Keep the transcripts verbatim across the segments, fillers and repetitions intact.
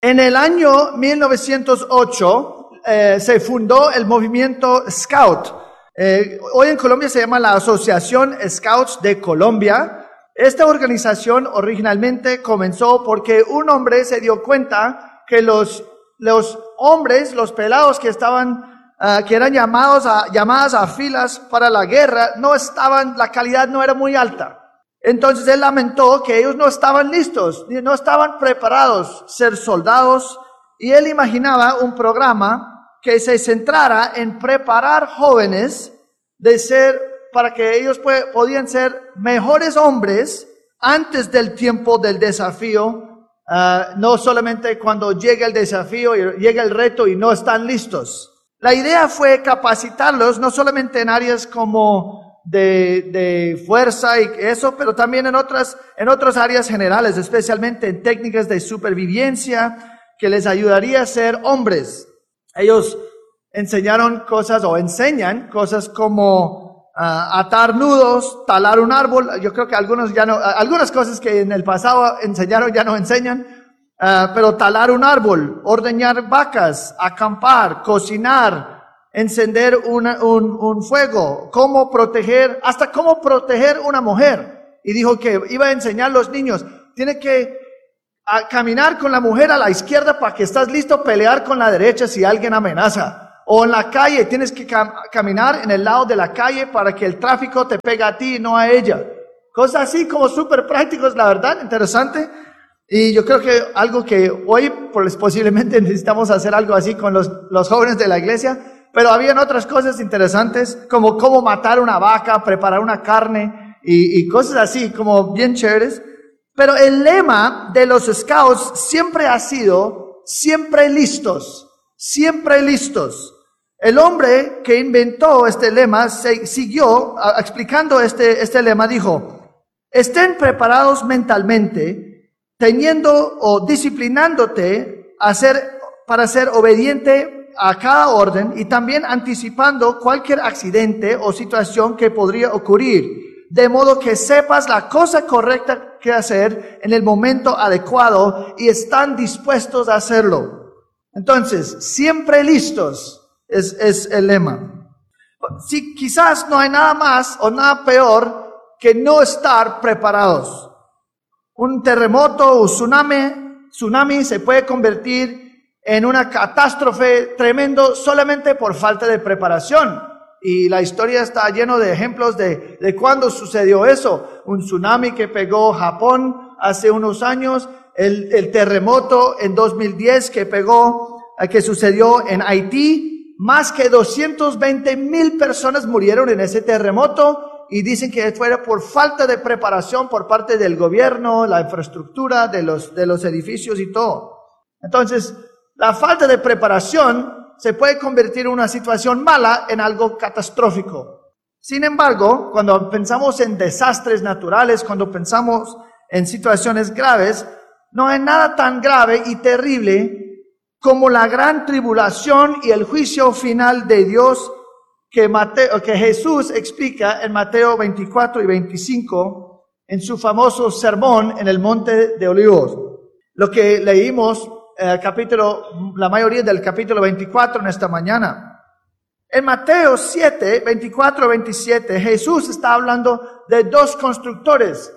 En el año mil novecientos ocho eh, se fundó el movimiento Scout. Eh, hoy en Colombia se llama la Asociación Scouts de Colombia. Esta organización originalmente comenzó porque un hombre se dio cuenta que los, los hombres, los pelados que estaban Uh, que eran llamados a, llamadas a filas para la guerra, no estaban, la calidad no era muy alta. Entonces él lamentó que ellos no estaban listos, no estaban preparados ser soldados, y él imaginaba un programa que se centrara en preparar jóvenes de ser, para que ellos pues, podían ser mejores hombres antes del tiempo del desafío, uh, no solamente cuando llega el desafío y llega el reto y no están listos. La idea fue capacitarlos no solamente en áreas como de, de fuerza y eso, pero también en otras, en otras áreas generales, especialmente en técnicas de supervivencia que les ayudaría a ser hombres. Ellos enseñaron cosas o enseñan cosas como uh, atar nudos, talar un árbol. Yo creo que algunos ya no, algunas cosas que en el pasado enseñaron ya no enseñan. Uh, pero talar un árbol, ordeñar vacas, acampar, cocinar, encender una, un, un fuego, cómo proteger, hasta cómo proteger una mujer. Y dijo que iba a enseñar a los niños, tiene que a, caminar con la mujer a la izquierda para que estás listo a pelear con la derecha si alguien amenaza. O en la calle, tienes que cam caminar en el lado de la calle para que el tráfico te pegue a ti y no a ella. Cosas así como súper prácticos, la verdad, interesante. Y yo creo que algo que hoy pues, posiblemente necesitamos hacer algo así con los, los jóvenes de la iglesia, pero habían otras cosas interesantes como cómo matar una vaca, preparar una carne y, y cosas así como bien chéveres. Pero el lema de los Scouts siempre ha sido siempre listos, siempre listos. El hombre que inventó este lema se, siguió a, explicando este, este lema, dijo, estén preparados mentalmente, teniendo o disciplinándote a ser, para ser obediente a cada orden y también anticipando cualquier accidente o situación que podría ocurrir, de modo que sepas la cosa correcta que hacer en el momento adecuado y están dispuestos a hacerlo. Entonces, siempre listos es, es el lema. Si quizás no hay nada más o nada peor que no estar preparados. Un terremoto o tsunami, tsunami se puede convertir en una catástrofe tremendo solamente por falta de preparación. Y la historia está llena de ejemplos de, de cuándo sucedió eso. Un tsunami que pegó Japón hace unos años, el, el terremoto en dos mil diez que pegó, que sucedió en Haití. Más que doscientas veinte mil personas murieron en ese terremoto. Y dicen que fuera por falta de preparación por parte del gobierno, la infraestructura de los, de los edificios y todo. Entonces, la falta de preparación se puede convertir en una situación mala en algo catastrófico. Sin embargo, cuando pensamos en desastres naturales, cuando pensamos en situaciones graves, no hay nada tan grave y terrible como la gran tribulación y el juicio final de Dios que, Mateo, que Jesús explica en Mateo veinticuatro y veinticinco en su famoso sermón en el Monte de Olivos. Lo que leímos, eh, capítulo, la mayoría del capítulo veinticuatro en esta mañana. En Mateo siete, veinticuatro a veintisiete, Jesús está hablando de dos constructores.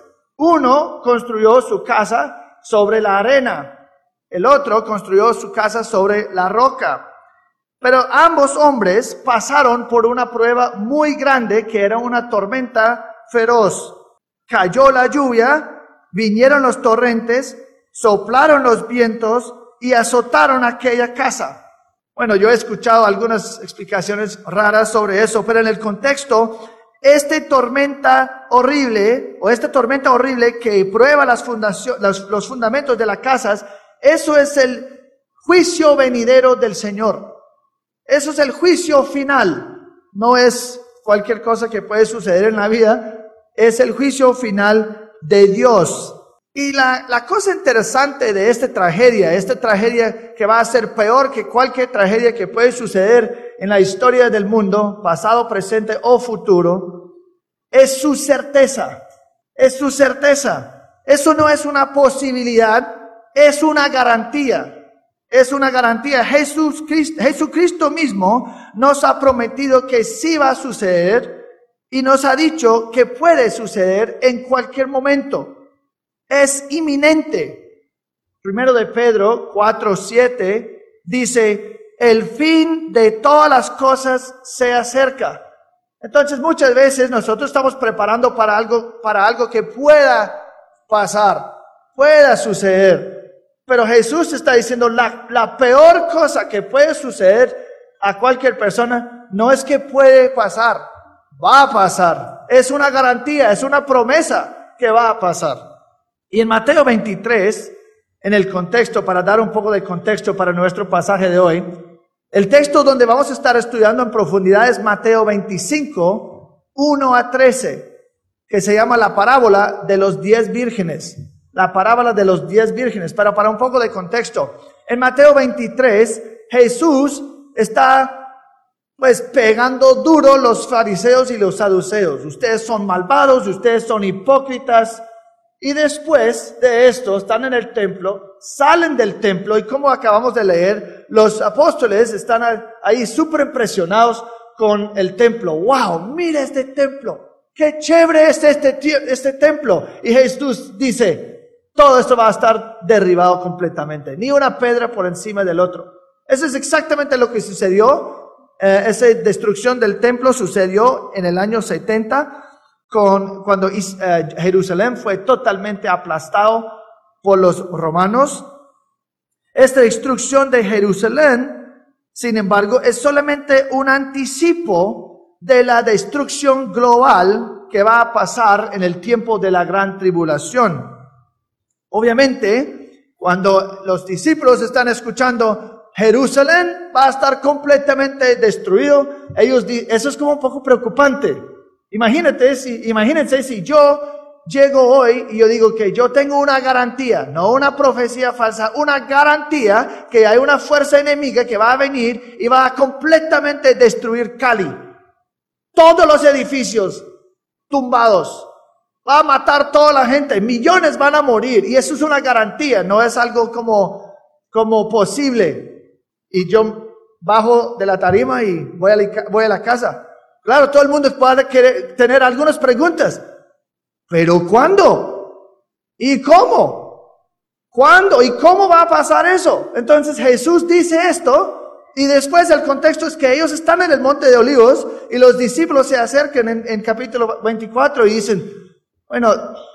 Uno construyó su casa sobre la arena, el otro construyó su casa sobre la roca. Pero ambos hombres pasaron por una prueba muy grande que era una tormenta feroz. Cayó la lluvia, vinieron los torrentes, soplaron los vientos y azotaron aquella casa. Bueno, yo he escuchado algunas explicaciones raras sobre eso, pero en el contexto, esta tormenta horrible, o esta tormenta horrible que prueba las fundaciones, los, los fundamentos de las casas, eso es el juicio venidero del Señor. Eso es el juicio final. No es cualquier cosa que puede suceder en la vida, es el juicio final de Dios. Y la, la cosa interesante de esta tragedia, esta tragedia que va a ser peor que cualquier tragedia que puede suceder en la historia del mundo, pasado, presente o futuro, es su certeza. Es su certeza. Eso no es una posibilidad, es una garantía. Es una garantía. Jesús, Jesucristo mismo nos ha prometido que sí va a suceder y nos ha dicho que puede suceder en cualquier momento. Es inminente. Primero de Pedro cuatro siete dice, el fin de todas las cosas se acerca. Entonces muchas veces nosotros estamos preparando para algo, para algo que pueda pasar, pueda suceder. Pero Jesús está diciendo la, la peor cosa que puede suceder a cualquier persona no es que puede pasar, va a pasar. Es una garantía, es una promesa que va a pasar. Y en Mateo veintitrés, en el contexto, para dar un poco de contexto para nuestro pasaje de hoy, el texto donde vamos a estar estudiando en profundidad es Mateo veinticinco, uno a trece, que se llama la parábola de los diez vírgenes. La parábola de los diez vírgenes. Pero para un poco de contexto, en Mateo veintitrés, Jesús está pues pegando duro los fariseos y los saduceos. Ustedes son malvados, ustedes son hipócritas. Y después de esto, están en el templo, salen del templo y como acabamos de leer, los apóstoles están ahí súper impresionados con el templo. ¡Wow! ¡Mira este templo! ¡Qué chévere es este, este templo! Y Jesús dice, todo esto va a estar derribado completamente. Ni una piedra por encima del otro. Eso es exactamente lo que sucedió. Eh, esa destrucción del templo sucedió en el año setenta. Con, cuando uh, Jerusalén fue totalmente aplastado por los romanos. Esta destrucción de Jerusalén, sin embargo, es solamente un anticipo de la destrucción global que va a pasar en el tiempo de la gran tribulación. Obviamente, cuando los discípulos están escuchando Jerusalén va a estar completamente destruido, ellos, eso es como un poco preocupante. Imagínate si, imagínense si yo llego hoy y yo digo que yo tengo una garantía, no una profecía falsa, una garantía que hay una fuerza enemiga que va a venir y va a completamente destruir Cali. Todos los edificios tumbados. Va a matar toda la gente. Millones van a morir. Y eso es una garantía, no es algo como, como posible. Y yo bajo de la tarima y voy a la, voy a la casa. Claro, todo el mundo puede querer tener algunas preguntas. ¿Pero cuándo? ¿Y cómo? ¿Cuándo? ¿Y cómo va a pasar eso? Entonces Jesús dice esto y después el contexto es que ellos están en el Monte de Olivos y los discípulos se acercan en, en capítulo veinticuatro y dicen, bueno,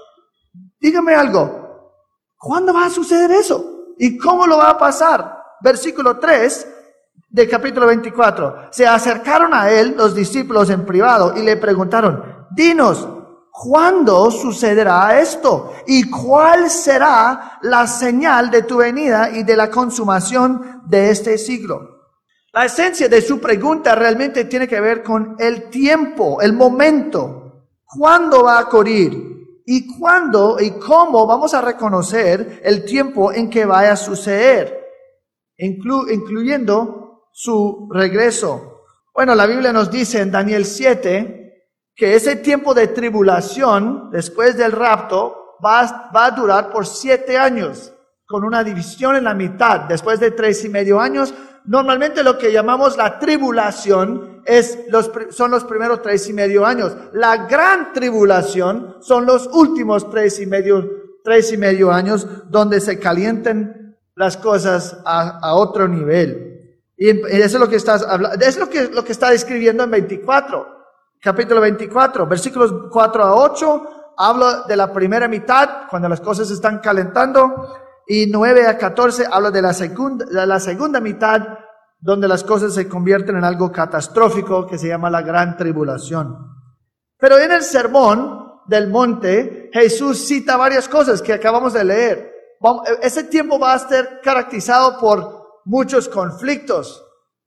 dígame algo. ¿Cuándo va a suceder eso? ¿Y cómo lo va a pasar? Versículo tres. De capítulo veinticuatro, se acercaron a él los discípulos en privado y le preguntaron, dinos, ¿cuándo sucederá esto? ¿Y cuál será la señal de tu venida y de la consumación de este siglo? La esencia de su pregunta realmente tiene que ver con el tiempo, el momento. ¿Cuándo va a ocurrir? ¿Y cuándo y cómo vamos a reconocer el tiempo en que vaya a suceder? Inclu- incluyendo su regreso. Bueno, la Biblia nos dice en Daniel siete que ese tiempo de tribulación después del rapto va, va a durar por siete años, con una división en la mitad. Después de tres y medio años, normalmente lo que llamamos la tribulación es los, son los primeros tres y medio años. La gran tribulación son los últimos tres y medio, tres y medio años, donde se calienten las cosas a, a otro nivel. Y eso es lo que estás hablando, es lo que, lo que está describiendo en veinticuatro, capítulo veinticuatro, versículos cuatro a ocho, habla de la primera mitad, cuando las cosas se están calentando, y nueve a catorce habla de la segunda, de la segunda mitad, donde las cosas se convierten en algo catastrófico que se llama la gran tribulación. Pero en el sermón del monte, Jesús cita varias cosas que acabamos de leer. Ese tiempo va a estar caracterizado por muchos conflictos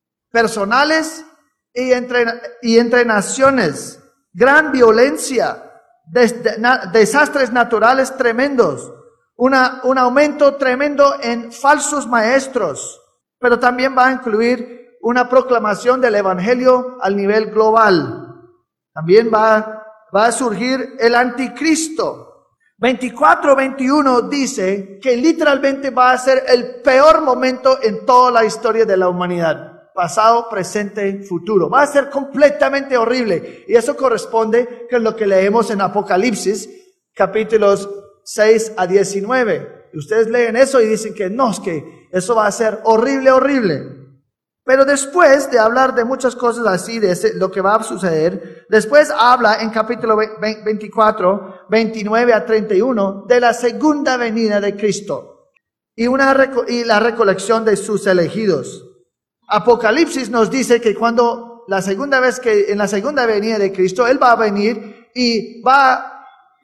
personales y entre, y entre naciones, gran violencia, des, de, na, desastres naturales tremendos, una, un aumento tremendo en falsos maestros, pero también va a incluir una proclamación del evangelio al nivel global. También va, va a surgir el anticristo. veinticuatro veintiuno dice que literalmente va a ser el peor momento en toda la historia de la humanidad. Pasado, presente, futuro. Va a ser completamente horrible. Y eso corresponde con lo que leemos en Apocalipsis, capítulos seis a diecinueve. Y ustedes leen eso y dicen que no, es que eso va a ser horrible, horrible. Pero después de hablar de muchas cosas así, de ese, lo que va a suceder, después habla en capítulo veinticuatro, veintinueve a treinta y uno, de la segunda venida de Cristo y, una, y la recolección de sus elegidos. Apocalipsis nos dice que cuando la segunda vez que, en la segunda venida de Cristo, Él va a venir y va a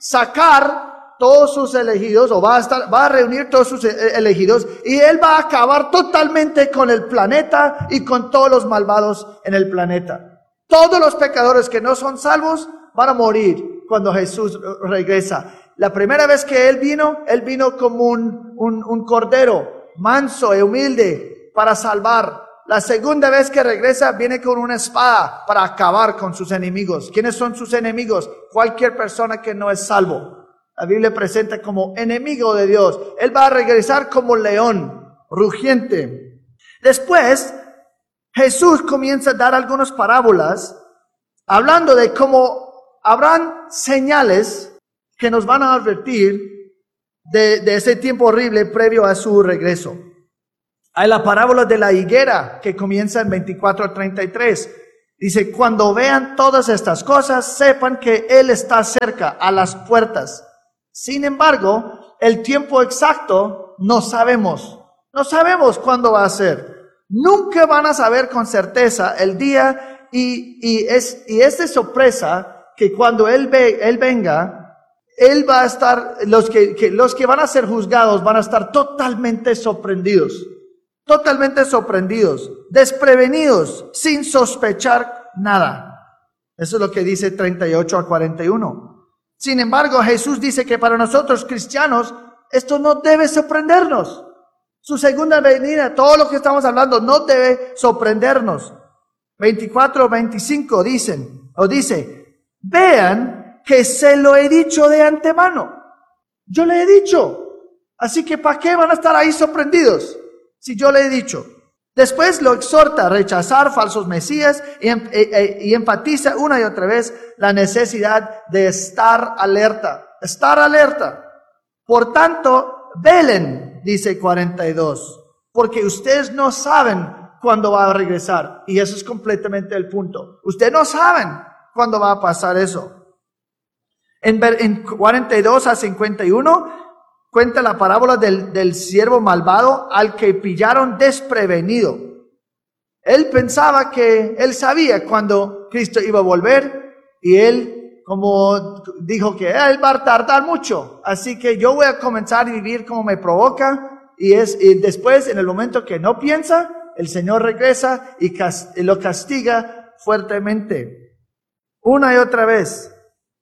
sacar todos sus elegidos, o va a estar, va a reunir todos sus elegidos, y Él va a acabar totalmente con el planeta y con todos los malvados en el planeta. Todos los pecadores que no son salvos van a morir cuando Jesús regresa. La primera vez que Él vino, Él vino como un, un, un cordero, manso y humilde, para salvar. La segunda vez que regresa, viene con una espada para acabar con sus enemigos. ¿Quiénes son sus enemigos? Cualquier persona que no es salvo. La Biblia presenta como enemigo de Dios. Él va a regresar como león, rugiente. Después, Jesús comienza a dar algunas parábolas, hablando de cómo habrán señales que nos van a advertir de, de ese tiempo horrible previo a su regreso. Hay la parábola de la higuera que comienza en veinticuatro a treinta y tres. Dice, cuando vean todas estas cosas, sepan que Él está cerca, a las puertas. Sin embargo, el tiempo exacto no sabemos. No sabemos cuándo va a ser. Nunca van a saber con certeza el día y, y, es, y es de sorpresa que cuando Él, ve, él venga, Él va a estar, los que, que, los que van a ser juzgados van a estar totalmente sorprendidos. Totalmente sorprendidos, desprevenidos, sin sospechar nada. Eso es lo que dice treinta y ocho a cuarenta y uno. Sin embargo, Jesús dice que para nosotros cristianos, esto no debe sorprendernos. Su segunda venida, todo lo que estamos hablando, no debe sorprendernos. veinticuatro, veinticinco dicen, o dice, vean que se lo he dicho de antemano. Yo le he dicho. Así que ¿para qué van a estar ahí sorprendidos? Si yo le he dicho. Después lo exhorta a rechazar falsos mesías y, y, y enfatiza una y otra vez la necesidad de estar alerta. Estar alerta. Por tanto, velen, dice cuarenta y dos, porque ustedes no saben cuándo va a regresar. Y eso es completamente el punto. Ustedes no saben cuándo va a pasar eso. En, en cuarenta y dos a cincuenta y uno cuenta la parábola del, del siervo malvado al que pillaron desprevenido. Él pensaba que, él sabía cuando Cristo iba a volver y él, como dijo que él va a tardar mucho, así que yo voy a comenzar a vivir como me provoca y, es, y después en el momento que no piensa, el Señor regresa y, cast, y lo castiga fuertemente. Una y otra vez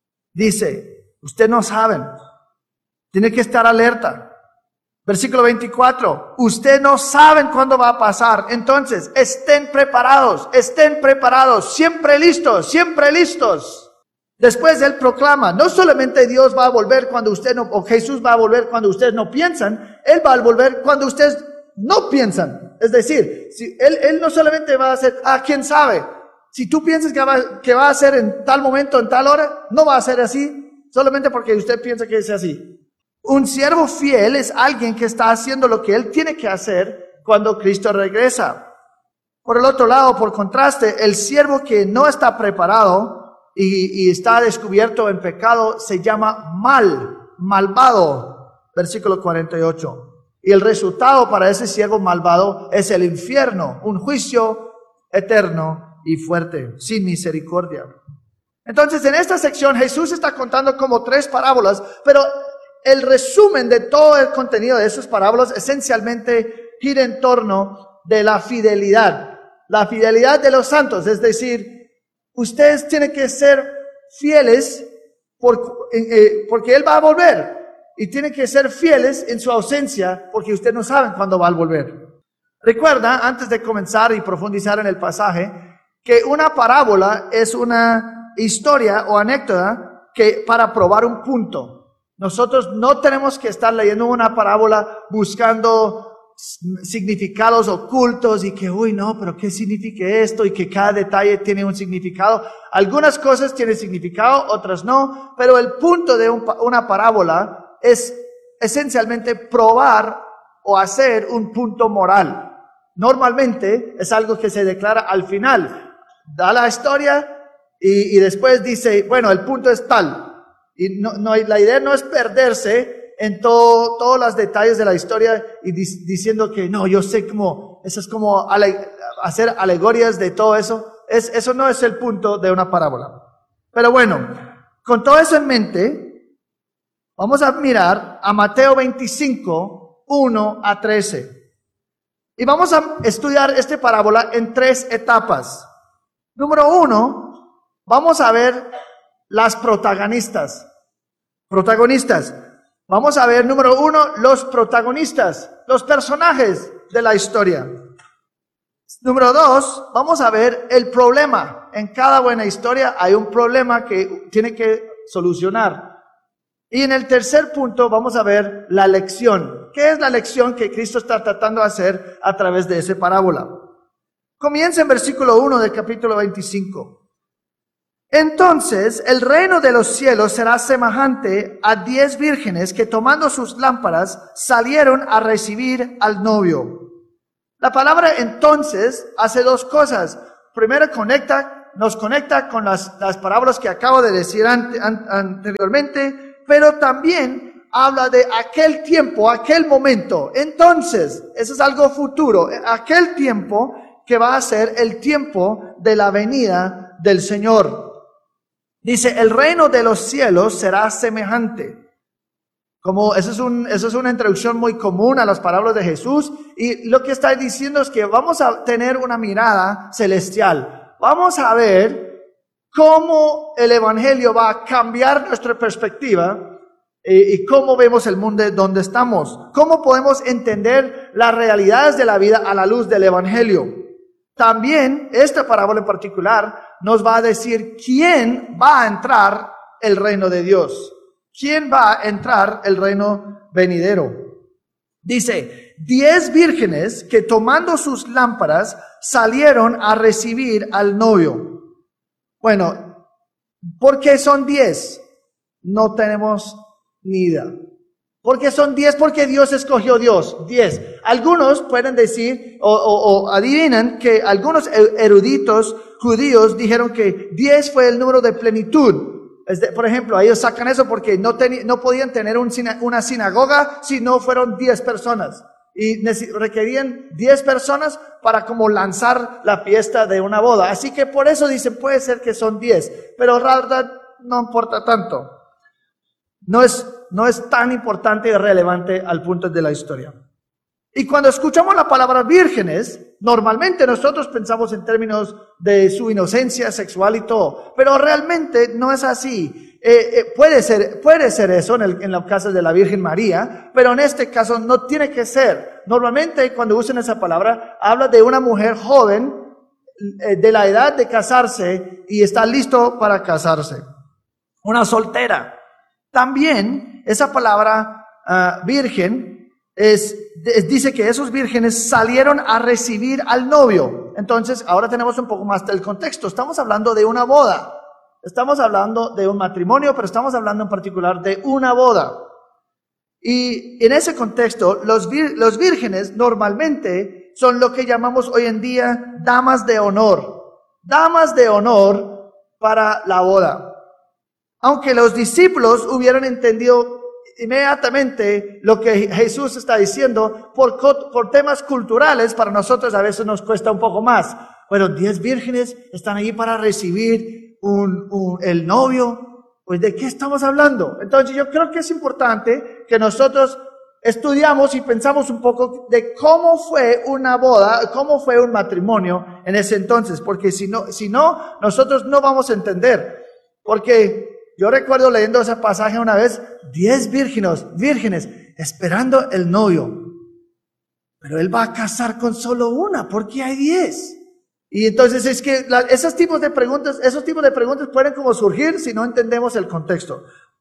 dice, ustedes no saben. Tiene que estar alerta. Versículo veinticuatro. Ustedes no saben cuándo va a pasar. Entonces, estén preparados. Estén preparados. Siempre listos. Siempre listos. Después él proclama, no solamente Dios va a volver cuando usted no, o Jesús va a volver cuando ustedes no piensan. Él va a volver cuando ustedes no piensan. Es decir, si él, él no solamente va a hacer, ah, quién sabe. Si tú piensas que va, que va a ser en tal momento, en tal hora, no va a ser así. Solamente porque usted piensa que es así. Un siervo fiel es alguien que está haciendo lo que él tiene que hacer cuando Cristo regresa. Por el otro lado, por contraste, el siervo que no está preparado y, y está descubierto en pecado se llama mal, malvado. Versículo cuarenta y ocho. Y el resultado para ese siervo malvado es el infierno, un juicio eterno y fuerte, sin misericordia. Entonces, en esta sección Jesús está contando como tres parábolas, pero el resumen de todo el contenido de esas parábolas esencialmente gira en torno de la fidelidad, la fidelidad de los santos, es decir, ustedes tienen que ser fieles por, eh, porque Él va a volver y tienen que ser fieles en su ausencia porque ustedes no saben cuándo va a volver. Recuerda, antes de comenzar y profundizar en el pasaje, que una parábola es una historia o anécdota que para probar un punto. Nosotros no tenemos que estar leyendo una parábola buscando significados ocultos y que, uy, no, pero ¿qué significa esto? Y que cada detalle tiene un significado. Algunas cosas tienen significado, otras no, pero el punto de un, una parábola es esencialmente probar o hacer un punto moral. Normalmente es algo que se declara al final. Da la historia y, y después dice, bueno, el punto es tal. Y no, no, la idea no es perderse en todo, todos los detalles de la historia y di, diciendo que no, yo sé cómo, eso es como ale, hacer alegorías de todo eso. Es, eso no es el punto de una parábola. Pero bueno, con todo eso en mente, vamos a mirar a Mateo veinticinco, uno a trece. Y vamos a estudiar esta parábola en tres etapas. Número uno, vamos a ver las protagonistas. Protagonistas. Vamos a ver, número uno, los protagonistas, los personajes de la historia. Número dos, vamos a ver el problema. En cada buena historia hay un problema que tiene que solucionar. Y en el tercer punto vamos a ver la lección. ¿Qué es la lección que Cristo está tratando de hacer a través de esa parábola? Comienza en versículo uno del capítulo veinticinco. Entonces el reino de los cielos será semejante a diez vírgenes que tomando sus lámparas salieron a recibir al novio. La palabra entonces hace dos cosas. Primero conecta, nos conecta con las, las parábolas que acabo de decir an, an, anteriormente, pero también habla de aquel tiempo, aquel momento. Entonces, eso es algo futuro, aquel tiempo que va a ser el tiempo de la venida del Señor. Dice, el reino de los cielos será semejante. Como eso es, un, eso es una introducción muy común a las parábolas de Jesús. Y lo que está diciendo es que vamos a tener una mirada celestial. Vamos a ver cómo el evangelio va a cambiar nuestra perspectiva y, y cómo vemos el mundo donde estamos. Cómo podemos entender las realidades de la vida a la luz del evangelio. También esta parábola en particular nos va a decir quién va a entrar el reino de Dios. ¿Quién va a entrar el reino venidero? Dice, diez vírgenes que tomando sus lámparas salieron a recibir al novio. Bueno, ¿por qué son diez? No tenemos ni idea. ¿Por qué son diez? Porque Dios escogió Dios, diez. Algunos pueden decir o, o, o adivinan que algunos eruditos judíos dijeron que diez fue el número de plenitud. Por ejemplo, ellos sacan eso porque no, ten, no podían tener un, una sinagoga si no fueron diez personas. Y requerían diez personas para como lanzar la fiesta de una boda. Así que por eso dicen, puede ser que son diez. Pero la verdad no importa tanto. No es, no es tan importante y relevante al punto de la historia. Y cuando escuchamos la palabra vírgenes, normalmente nosotros pensamos en términos de su inocencia sexual y todo, pero realmente no es así. Eh, eh, puede ser, puede ser eso en, el, en los casos de la Virgen María, pero en este caso no tiene que ser. Normalmente cuando usan esa palabra, habla de una mujer joven eh, de la edad de casarse y está listo para casarse. Una soltera. También esa palabra uh, virgen es, es, dice que esos vírgenes salieron a recibir al novio. Entonces, ahora tenemos un poco más del contexto. Estamos hablando de una boda. Estamos hablando de un matrimonio, pero estamos hablando en particular de una boda. Y en ese contexto, los, vir, los vírgenes normalmente son lo que llamamos hoy en día damas de honor. Damas de honor para la boda. Aunque los discípulos hubieran entendido inmediatamente lo que Jesús está diciendo, por, por temas culturales, para nosotros a veces nos cuesta un poco más. Bueno, diez vírgenes están allí para recibir un, un, el novio. Pues, ¿de qué estamos hablando? Entonces, yo creo que es importante que nosotros estudiamos y pensamos un poco de cómo fue una boda, cómo fue un matrimonio en ese entonces. Porque si no, si no, nosotros no vamos a entender. Porque yo recuerdo leyendo ese pasaje una vez, diez vírgenes, vírgenes esperando el novio. Pero él va a casar con solo una, ¿por qué hay diez? Y entonces es que la, esos tipos de preguntas, esos tipos de preguntas pueden como surgir si no entendemos el contexto.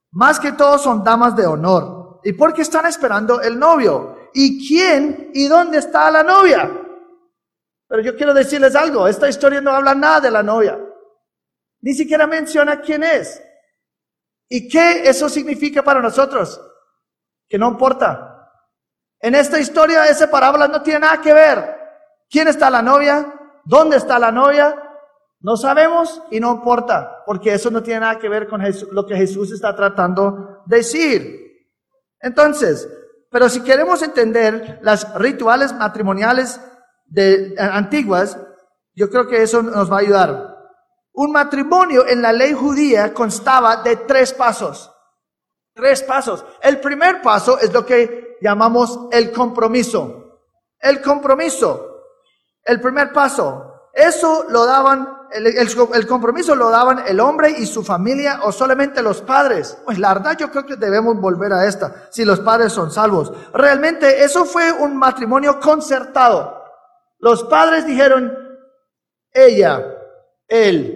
Más que todo son damas de honor. ¿Y por qué están esperando el novio? ¿Y quién y dónde está la novia? Pero yo quiero decirles algo, esta historia no habla nada de la novia. Ni siquiera menciona quién es. ¿Y qué eso significa para nosotros? Que no importa. En esta historia, esa parábola no tiene nada que ver. ¿Quién está la novia? ¿Dónde está la novia? No sabemos y no importa, porque eso no tiene nada que ver con Jesús, lo que Jesús está tratando de decir. Entonces, pero si queremos entender las rituales matrimoniales de, eh, antiguas, yo creo que eso nos va a ayudar. Un matrimonio en la ley judía constaba de tres pasos. Tres pasos. El primer paso es lo que llamamos el compromiso. El compromiso. El primer paso. Eso lo daban, el, el, el compromiso lo daban el hombre y su familia o solamente los padres. Pues la verdad yo creo que debemos volver a esta, si los padres son salvos. Realmente eso fue un matrimonio concertado. Los padres dijeron, ella, él,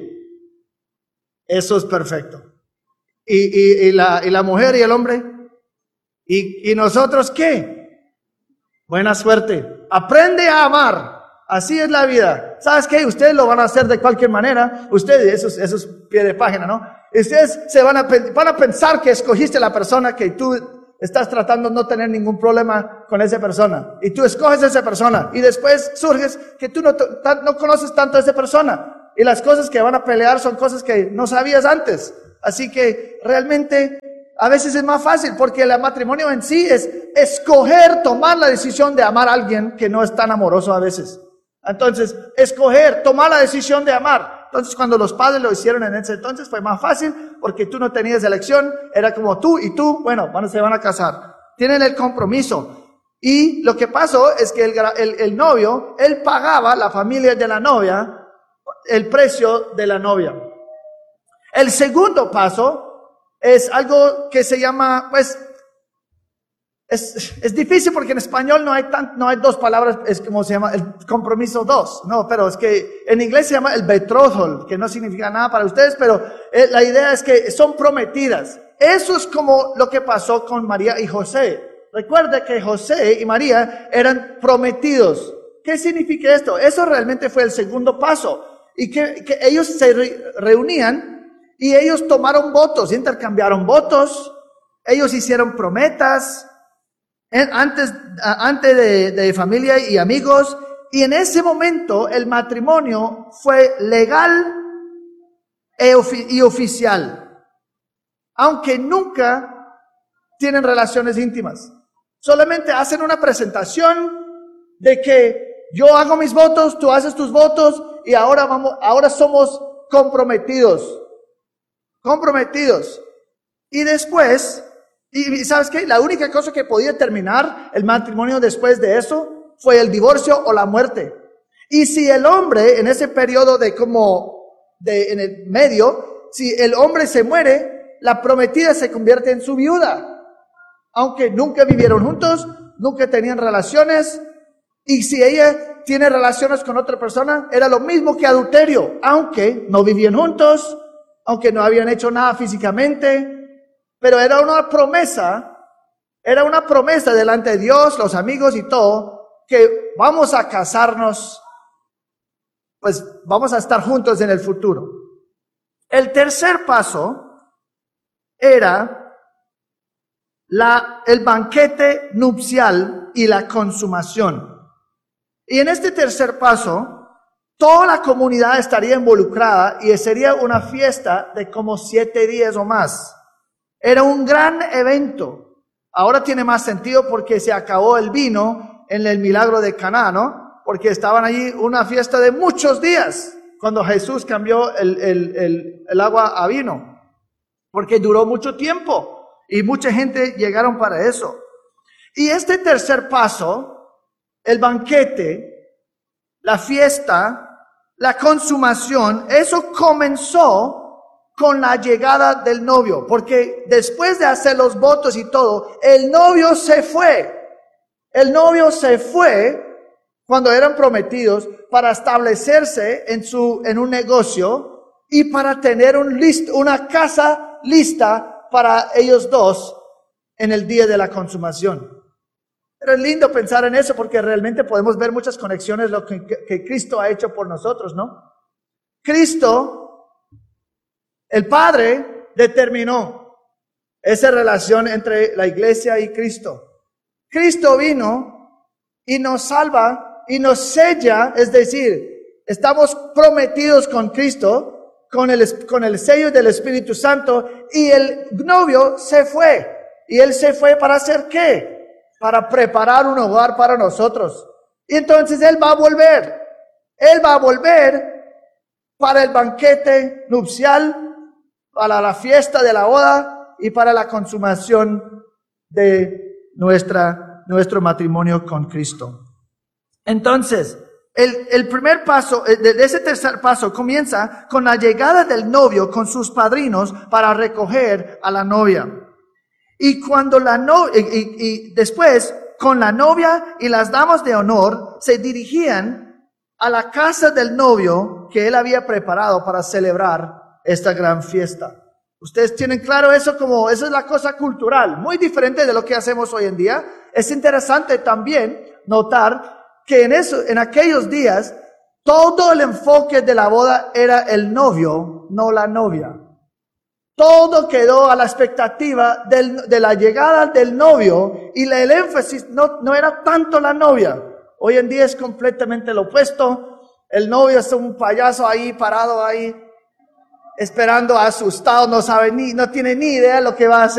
eso es perfecto. Y, y, y, la, y la mujer y el hombre, ¿y, y nosotros qué? Buena suerte. Aprende a amar. Así es la vida. ¿Sabes qué? Ustedes lo van a hacer de cualquier manera. Ustedes, eso es, eso es pie de página, ¿no? Ustedes se van a, van a pensar que escogiste la persona que tú estás tratando de no tener ningún problema con esa persona. Y tú escoges a esa persona. Y después surges que tú no, no conoces tanto a esa persona. Y las cosas que van a pelear son cosas que no sabías antes. Así que realmente a veces es más fácil porque el matrimonio en sí es escoger, tomar la decisión de amar a alguien que no es tan amoroso a veces. Entonces, escoger, tomar la decisión de amar. Entonces, cuando los padres lo hicieron en ese entonces fue más fácil porque tú no tenías elección. Era como tú y tú, bueno, bueno, se van a casar. Tienen el compromiso. Y lo que pasó es que el, el, el novio, él pagaba, la familia de la novia, el precio de la novia. El segundo paso es algo que se llama, pues, es, es difícil porque en español no hay tan, no hay dos palabras, es como se llama el compromiso dos, no, pero es que en inglés se llama el betrothal, que no significa nada para ustedes, pero eh, la idea es que son prometidas. Eso es como lo que pasó con María y José. Recuerda que José y María eran prometidos. ¿Qué significa esto? Eso realmente fue el segundo paso. Y que, que ellos se re, reunían y ellos tomaron votos, intercambiaron votos, ellos hicieron promesas en, antes, antes de, de familia y amigos, y en ese momento el matrimonio fue legal e ofi, y oficial, aunque nunca tienen relaciones íntimas. Solamente hacen una presentación de que yo hago mis votos, tú haces tus votos y ahora vamos, ahora somos comprometidos. Comprometidos. Y después, y ¿sabes qué? La única cosa que podía terminar el matrimonio después de eso fue el divorcio o la muerte. Y si el hombre en ese periodo de como, de en el medio, si el hombre se muere, la prometida se convierte en su viuda. Aunque nunca vivieron juntos, nunca tenían relaciones. Y si ella tiene relaciones con otra persona, era lo mismo que adulterio, aunque no vivían juntos, aunque no habían hecho nada físicamente, pero era una promesa, era una promesa delante de Dios, los amigos y todo, que vamos a casarnos, pues vamos a estar juntos en el futuro. El tercer paso era la, el banquete nupcial y la consumación. Y en este tercer paso, toda la comunidad estaría involucrada y sería una fiesta de como siete días o más. Era un gran evento. Ahora tiene más sentido porque se acabó el vino en el milagro de Caná, ¿no? Porque estaban allí una fiesta de muchos días cuando Jesús cambió el, el, el, el agua a vino. Porque duró mucho tiempo y mucha gente llegaron para eso. Y este tercer paso, el banquete, la fiesta, la consumación, eso comenzó con la llegada del novio, porque después de hacer los votos y todo, el novio se fue. El novio se fue cuando eran prometidos para establecerse en su en un negocio y para tener un list, una casa lista para ellos dos en el día de la consumación. Pero es lindo pensar en eso porque realmente podemos ver muchas conexiones lo que, que Cristo ha hecho por nosotros, ¿no? Cristo, el Padre, determinó esa relación entre la iglesia y Cristo. Cristo vino y nos salva y nos sella, es decir, estamos prometidos con Cristo, con el, con el sello del Espíritu Santo, y el novio se fue. ¿Y él se fue para hacer qué? Para preparar un hogar para nosotros. Y entonces él va a volver. Él va a volver para el banquete nupcial, para la fiesta de la boda y para la consumación de nuestra, nuestro matrimonio con Cristo. Entonces, el, el primer paso, de ese tercer paso, comienza con la llegada del novio con sus padrinos para recoger a la novia. Y cuando la no, y, y, y después, con la novia y las damas de honor, se dirigían a la casa del novio que él había preparado para celebrar esta gran fiesta. Ustedes tienen claro eso, como esa es la cosa cultural, muy diferente de lo que hacemos hoy en día. Es interesante también notar que en eso, en aquellos días, todo el enfoque de la boda era el novio, no la novia. Todo quedó a la expectativa del, de la llegada del novio, y la, el énfasis no, no era tanto la novia. Hoy en día es completamente lo opuesto. El novio es un payaso ahí, parado ahí, esperando, asustado, no sabe ni, no tiene ni idea de lo que va a hacer.